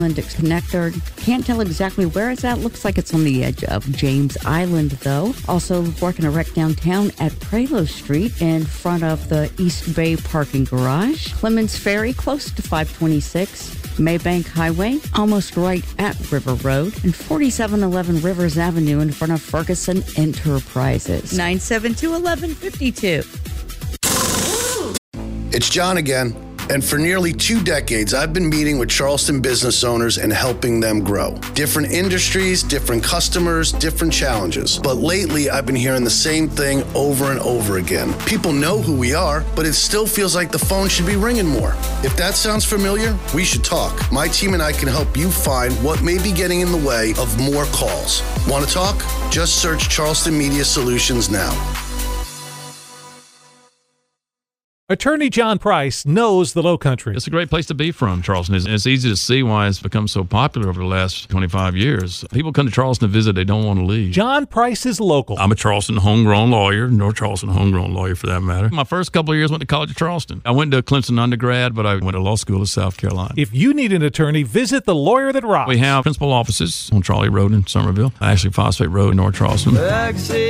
Connector. Can't tell exactly where it's at. Looks like it's on the edge of James Island, though. Also working a wreck downtown at Prelo Street in front of the East Bay parking garage. Clemens Ferry close to 526. Maybank Highway, almost right at River Road, and 4711 Rivers Avenue in front of Ferguson Enterprises. 972-1152. It's John again. And for nearly 2 decades, I've been meeting with Charleston business owners and helping them grow. Different industries, different customers, different challenges. But lately, I've been hearing the same thing over and over again. People know who we are, but it still feels like the phone should be ringing more. If that sounds familiar, we should talk. My team and I can help you find what may be getting in the way of more calls. Want to talk? Just search Charleston Media Solutions now. Attorney John Price knows the Lowcountry. It's a great place to be from, Charleston. It's easy to see why it's become so popular over the last 25 years. People come to Charleston to visit. They don't want to leave. John Price is local. I'm a Charleston homegrown lawyer, North Charleston homegrown lawyer for that matter. My first couple of years went to College of Charleston. I went to Clemson undergrad, but I went to law school in South Carolina. If you need an attorney, visit The Lawyer That Rocks. We have principal offices on Trolley Road in Somerville, actually Phosphate Road in North Charleston.